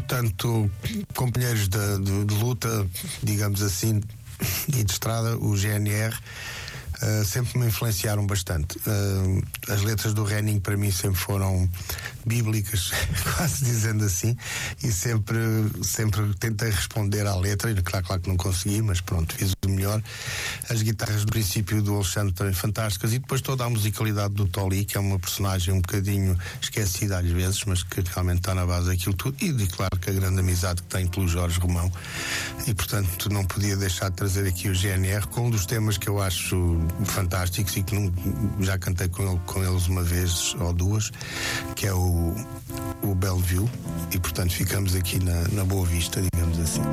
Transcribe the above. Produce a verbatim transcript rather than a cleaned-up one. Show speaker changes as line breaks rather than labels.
portanto, companheiros de, de, de luta, digamos assim, e de estrada, o G N R, uh, sempre me influenciaram bastante. Uh, as letras do Henning para mim sempre foram bíblicas, quase dizendo assim, e sempre, sempre tentei responder à letra, e claro, claro que não consegui, mas pronto, fiz o melhor. As guitarras do princípio do Alexandre também fantásticas, e depois toda a musicalidade do Tolly, que é uma personagem um bocadinho esquecida às vezes, mas que realmente está na base daquilo tudo, e de, claro que a grande amizade que tem pelo Jorge Romão, e portanto não podia deixar de trazer aqui o G N R com um dos temas que eu acho fantásticos e que não, já cantei com, ele, com eles uma vez ou duas, que é o, o Bellevue, e portanto ficamos aqui na, na Boa Vista, digamos assim.